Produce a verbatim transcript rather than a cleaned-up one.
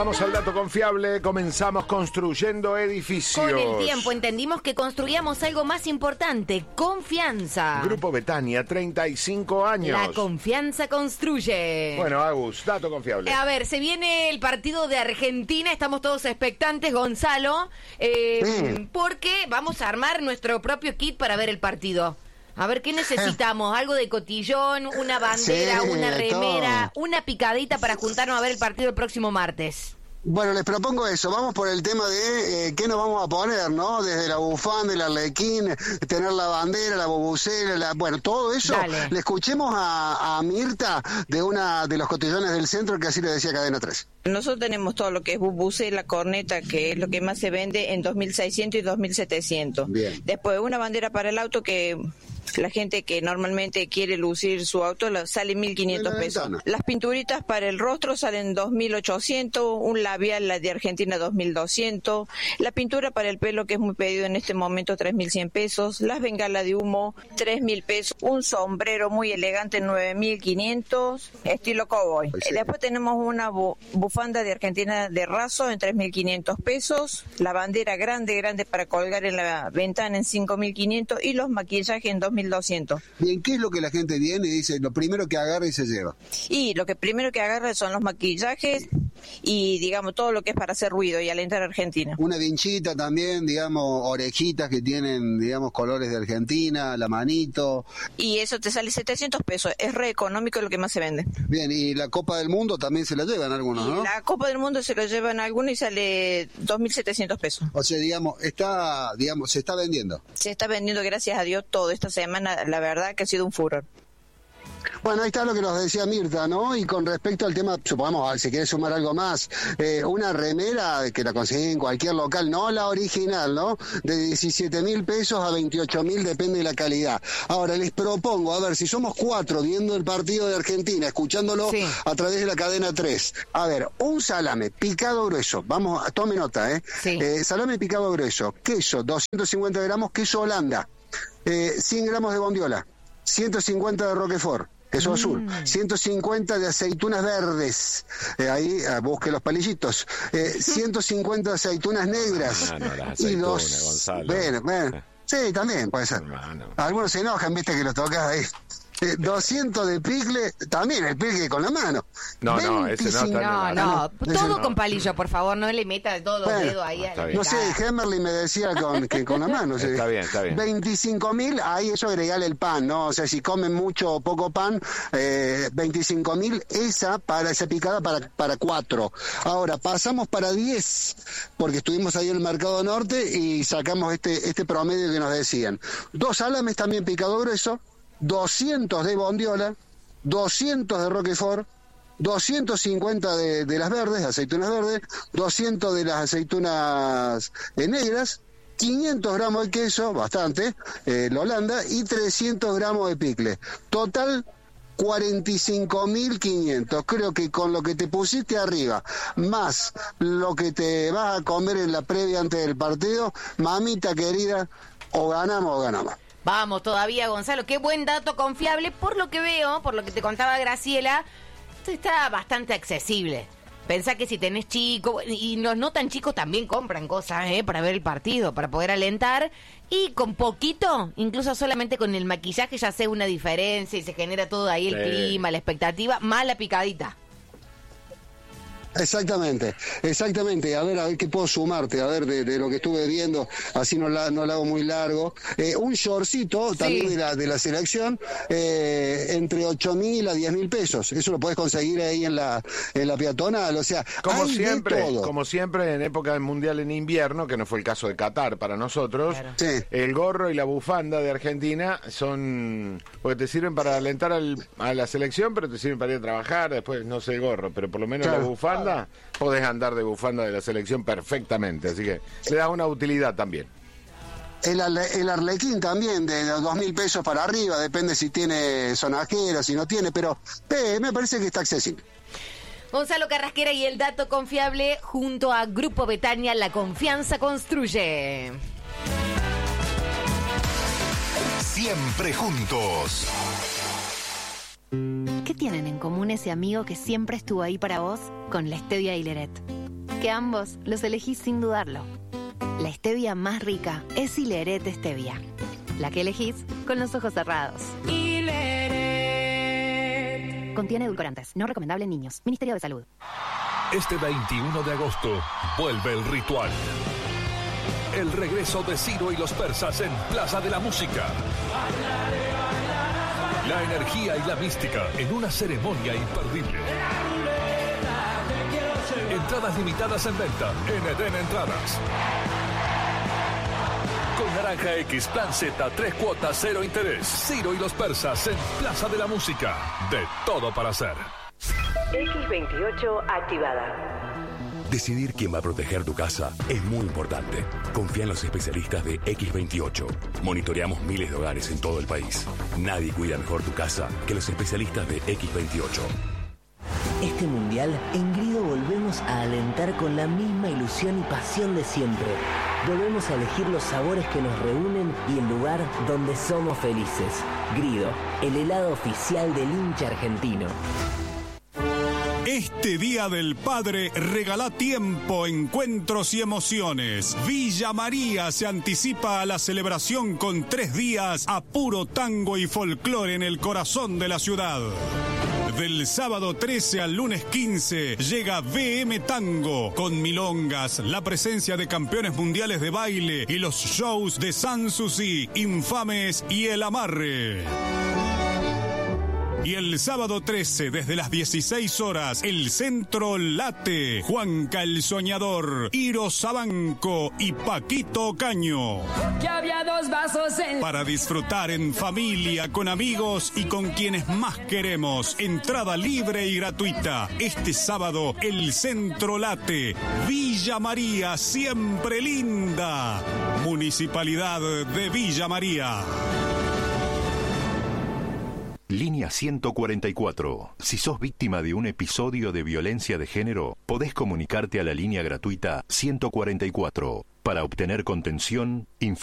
Vamos al dato confiable, comenzamos construyendo edificios. Con el tiempo entendimos que construíamos algo más importante, confianza. Grupo Betania, treinta y cinco años. La confianza construye. Bueno, Agus, dato confiable. A ver, se viene el partido de Argentina, estamos todos expectantes, Gonzalo, eh, sí. porque vamos a armar nuestro propio kit para ver el partido. A ver, ¿qué necesitamos? Algo de cotillón, una bandera, sí, una remera, todo. Una picadita para juntarnos a ver el partido el próximo martes. Bueno, les propongo eso, vamos por el tema de eh, qué nos vamos a poner, ¿no? Desde la bufanda, el arlequín, tener la bandera, la bubucela, la, bueno, todo eso. Dale. Le escuchemos a, a Mirta de una de los cotillones del centro, que así le decía Cadena tres. Nosotros tenemos todo lo que es bubucela, corneta, que es lo que más se vende en dos mil seiscientos y dos mil setecientos. Bien. Después una bandera para el auto que la gente que normalmente quiere lucir su auto sale mil quinientos pesos. Las pinturitas para el rostro salen dos mil ochocientos, un labial, la de Argentina, dos mil doscientos, la pintura para el pelo, que es muy pedido en este momento, tres mil cien pesos, las bengalas de humo, tres mil pesos, un sombrero muy elegante, nueve mil quinientos, estilo cowboy. Sí. Después tenemos una bu bufanda de Argentina de raso en tres mil quinientos pesos, la bandera grande, grande para colgar en la ventana en cinco mil quinientos y los maquillajes en dos mil doscientos. Bien, ¿qué es lo que la gente viene y dice? Lo primero que agarra y se lleva. Y lo que primero que agarra son los maquillajes y, digamos, todo lo que es para hacer ruido y alentar a Argentina. Una vinchita también, digamos, orejitas que tienen, digamos, colores de Argentina, la manito. Y eso te sale setecientos pesos, es re económico, lo que más se vende. Bien, y la Copa del Mundo también se la llevan algunos, ¿no? Y la Copa del Mundo se la llevan algunos y sale dos mil setecientos pesos. O sea, digamos, está, digamos, se está vendiendo. Se está vendiendo, gracias a Dios, todo esta semana, la verdad que ha sido un furor. Bueno, ahí está lo que nos decía Mirta, ¿no? Y con respecto al tema, supongamos, si quieres sumar algo más, eh, una remera que la conseguís en cualquier local, no la original, ¿no? De diecisiete mil pesos a veintiocho mil, depende de la calidad. Ahora, les propongo, a ver, si somos cuatro viendo el partido de Argentina, escuchándolo sí. a través de la cadena tres, a ver, un salame picado grueso, vamos, tome nota, ¿eh? Sí. eh salame picado grueso, queso, doscientos cincuenta gramos, queso Holanda, eh, cien gramos de bondiola, ciento cincuenta de Roquefort, queso mm. azul, ciento cincuenta de aceitunas verdes, eh, ahí eh, busque los palillitos, eh, ciento cincuenta de aceitunas negras. Ah, no, las aceitunas, y dos, Gonzalo. Bueno, bueno, sí, también puede ser. Hermano. Algunos se enojan, viste, que lo tocas ahí. Eh, doscientos de picle, también el picle con la mano. No, no, ese no está. No, no, todo no. Con palillo, por favor, no le meta todos los bueno, dedos ahí. No, no sé, Hemerly me decía con, que con la mano. Sí. Está bien, está bien. veinticinco mil, ahí eso agregale el pan, ¿no? O sea, si comen mucho o poco pan, eh, veinticinco mil, esa para esa picada para, para cuatro. Ahora, pasamos para diez, porque estuvimos ahí en el Mercado Norte y sacamos este, este promedio que nos decían. Dos salames también picado grueso, doscientos de bondiola, doscientos de Roquefort, doscientos cincuenta de, de las verdes, aceitunas verdes, doscientos de las aceitunas eh, negras, quinientos gramos de queso, bastante, eh, la Holanda, y trescientos gramos de picle. Total, cuarenta y cinco mil quinientos. Creo que con lo que te pusiste arriba, más lo que te vas a comer en la previa antes del partido, mamita querida, o ganamos o ganamos. Vamos todavía, Gonzalo, qué buen dato confiable. Por lo que veo, por lo que te contaba Graciela, esto está bastante accesible. Pensá que si tenés chicos, y los no tan chicos también compran cosas, ¿eh? Para ver el partido, para poder alentar. Y con poquito, incluso solamente con el maquillaje ya hace una diferencia y se genera todo ahí el sí. clima, la expectativa, más la picadita. Exactamente, exactamente. A ver, a ver qué puedo sumarte, a ver, de, de lo que estuve viendo, así no la, no la hago muy largo. Eh, un shortcito también sí. de la de la selección, eh, entre ocho mil a diez mil pesos. Eso lo puedes conseguir ahí en la en la peatonal, o sea, como hay siempre, de todo. Como siempre en época del Mundial en invierno, que no fue el caso de Qatar para nosotros, claro. sí. el gorro y la bufanda de Argentina son, porque te sirven para alentar al, a la selección, pero te sirven para ir a trabajar, después no sé el gorro, pero por lo menos claro. la bufanda podés andar de bufanda de la selección perfectamente, así que le da una utilidad también. El, arle, el arlequín también, de dos mil pesos para arriba, depende si tiene sonajera, si no tiene, pero eh, me parece que está accesible. Gonzalo Carrasquera y el dato confiable junto a Grupo Betania, la confianza construye. Siempre juntos. ¿Qué tienen en común ese amigo que siempre estuvo ahí para vos con la Stevia Hileret? que ambos los elegís sin dudarlo. La stevia más rica es Ileret Stevia, la que elegís con los ojos cerrados. Ileret. Contiene edulcorantes, no recomendable en niños. Ministerio de Salud. Este veintiuno de agosto vuelve el ritual. El regreso de Ciro y los persas en Plaza de la Música. La energía y la mística en una ceremonia imperdible. Entradas limitadas en venta en Eden Entradas. Con Naranja X, Plan Z, tres cuotas, cero interés. Ciro y los persas en Plaza de la Música. De todo para hacer. X veintiocho activada. Decidir quién va a proteger tu casa es muy importante. Confía en los especialistas de X veintiocho. Monitoreamos miles de hogares en todo el país. Nadie cuida mejor tu casa que los especialistas de X veintiocho. Este mundial, en Grido volvemos a alentar con la misma ilusión y pasión de siempre. Volvemos a elegir los sabores que nos reúnen y el lugar donde somos felices. Grido, el helado oficial del hincha argentino. Este Día del Padre regala tiempo, encuentros y emociones. Villa María se anticipa a la celebración con tres días a puro tango y folclore en el corazón de la ciudad. Del sábado trece al lunes quince llega V M Tango con milongas, la presencia de campeones mundiales de baile y los shows de Sanssouci, Infames y El Amarre. Y el sábado trece, desde las dieciséis horas, el Centro Late, Juanca el Soñador, Iro Sabanco y Paquito Ocaño. Que había dos vasos en... Para disfrutar en familia, con amigos y con quienes más queremos. Entrada libre y gratuita. Este sábado, el Centro Late, Villa María, siempre linda. Municipalidad de Villa María. Línea ciento cuarenta y cuatro. Si sos víctima de un episodio de violencia de género, podés comunicarte a la línea gratuita ciento cuarenta y cuatro para obtener contención, información